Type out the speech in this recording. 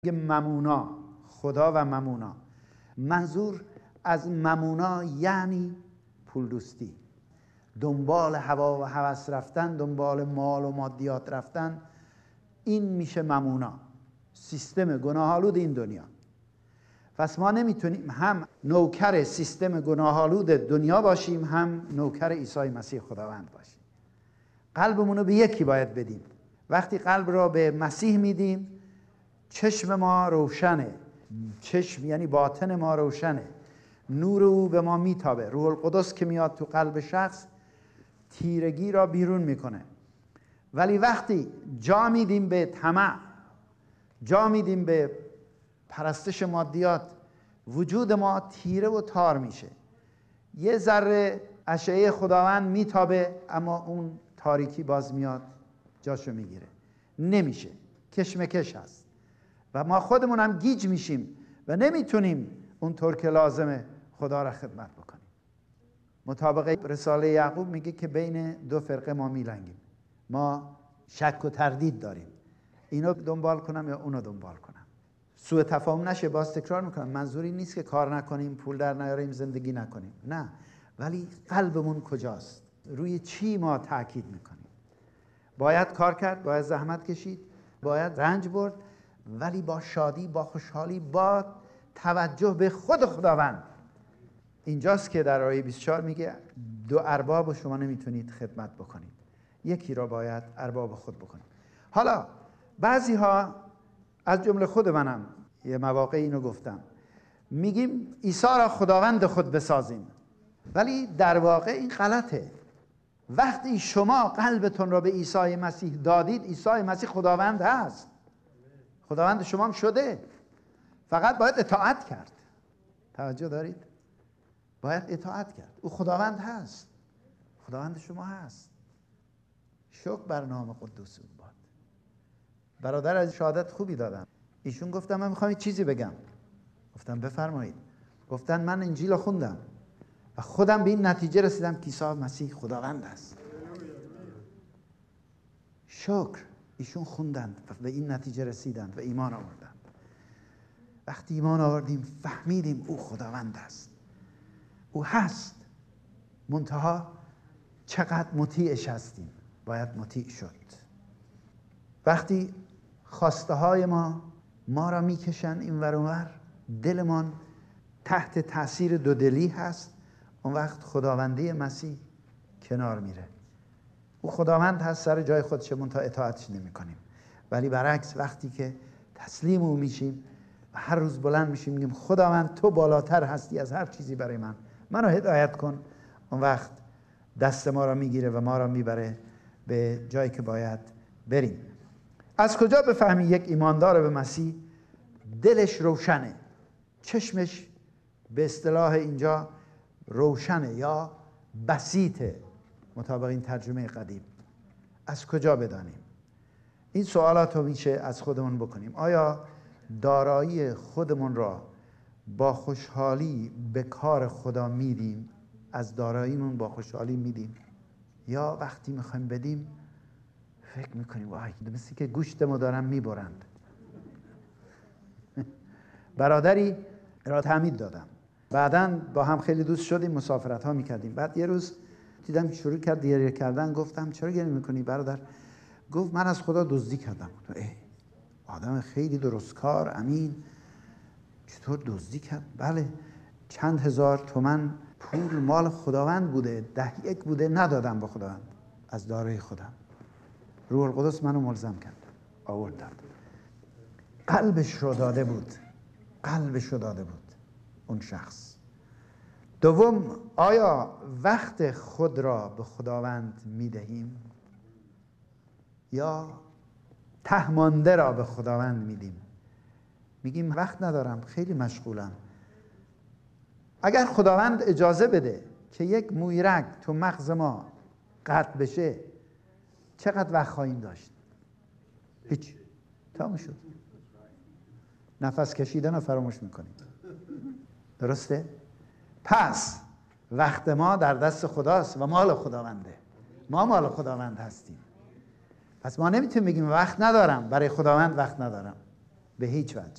ممونا، خدا و ممونا. منظور از ممونا یعنی پول دوستی، دنبال هوا و هوس رفتن، دنبال مال و مادیات رفتن. این میشه ممونا، سیستم گناه‌آلود این دنیا. پس ما نمیتونیم هم نوکر سیستم گناه‌آلود دنیا باشیم، هم نوکر عیسی مسیح خداوند باشیم. قلبمون رو به یکی باید بدیم. وقتی قلب را به مسیح میدیم، چشم ما روشنه. چشم یعنی باطن ما روشنه، نور او به ما میتابه. روح القدس که میاد تو قلب شخص تیرگی را بیرون میکنه. ولی وقتی جا میدیم به طمع، جا میدیم به پرستش مادیات، وجود ما تیره و تار میشه. یه ذره اشعه خداوند میتابه، اما اون تاریکی باز میاد جاشو میگیره. نمیشه، کشمکش هست و ما خودمون هم گیج میشیم و نمیتونیم اونطور که لازمه خدا را خدمت بکنیم. مطابق رساله یعقوب میگه که بین دو فرقه ما میلنگیم. ما شک و تردید داریم، اینو دنبال کنم یا اونو دنبال کنم. سوء تفاهم نشه. باز تکرار میکنم، منظوری نیست که کار نکنیم، پول در نیاریم، زندگی نکنیم، نه. ولی قلبمون کجاست؟ روی چی ما تاکید میکنیم؟ باید کار کرد، باید زحمت کشید، باید رنج برد، ولی با شادی، با خوشحالی، با توجه به خود خداوند. اینجاست که در آیه 24 میگه دو ارباب شما نمیتونید خدمت بکنید، یکی را باید ارباب خود بکنید. حالا بعضی ها از جمله خود منم یه مواقع اینو گفتم، میگیم عیسی را خداوند خود بسازیم، ولی در واقع این غلطه. وقتی شما قلبتون را به عیسی مسیح دادید، عیسی مسیح خداوند هست، خداوند شما هم شده، فقط باید اطاعت کرد. توجه دارید؟ باید اطاعت کرد. او خداوند هست، خداوند شما هست. شکر بر نام قدوس او باد. برادر از شهادت خوبی دادن. ایشون گفتم من میخوام چیزی بگم. گفتم بفرمایید. گفتن من انجیل رو خوندم و خودم به این نتیجه رسیدم که عیسی مسیح خداوند است. شکر. ایشون خوندند و به این نتیجه رسیدند و ایمان آوردند. وقتی ایمان آوردیم فهمیدیم او خداوند است، او هست. منتها چقدر مطیعش هستیم، باید مطیع شد. وقتی خواسته های ما را میکشن این ور اون ور، دلمان تحت تاثیر دودلی هست، اون وقت خداوندی مسیح کنار میره. او خداوند هست، سر جای خودشه، منتها اطاعتش نمی کنیم. ولی برعکس وقتی که تسلیم او میشیم و هر روز بلند میشیم میگیم خداوند تو بالاتر هستی از هر چیزی برای منو هدایت کن، اون وقت دست ما را میگیره و ما را میبره به جایی که باید بریم. از کجا بفهمی یک ایماندار به مسیح دلش روشنه، چشمش به اصطلاح اینجا روشنه یا بسیطه مطابق این ترجمه قدیم؟ از کجا بدانیم؟ این سوالات رو میشه از خودمون بکنیم. آیا دارایی خودمون را با خوشحالی به کار خدا میدیم؟ از داراییمون با خوشحالی میدیم؟ یا وقتی میخوایم بدیم فکر میکنیم وای مثل که گوشتمو دارن میبرند؟ برادری را تعمید دادم، بعداً با هم خیلی دوست شدیم، مسافرت ها میکردیم. بعد یه روز دیدم شروع کرد گریه کردن. گفتم چرا گریه میکنی برادر؟ گفت من از خدا دزدی کردم. آدم خیلی درستکار، امین، چطور دزدی کرد؟ بله، چند هزار تومن پول مال خداوند بوده، 10 بوده، ندادم به خداوند از دارایی خودم. روح القدس منو ملزم کرد، آورد داد. قلبش رو داده بود، قلبش رو داده بود اون شخص. دوم، آیا وقت خود را به خداوند میدهیم یا تهمانده را به خداوند میدیم؟ میگیم وقت ندارم، خیلی مشغولم. اگر خداوند اجازه بده که یک مویرگ تو مغز ما قطع بشه، چقدر وقت خواهیم داشت؟ هیچ، تمام شد. نفس کشیدن رو فراموش میکنیم. درسته؟ پس وقت ما در دست خداست و مال خداونده. ما مال خداوند هستیم. پس ما نمیتونیم بگیم وقت ندارم، برای خداوند وقت ندارم، به هیچ وجه.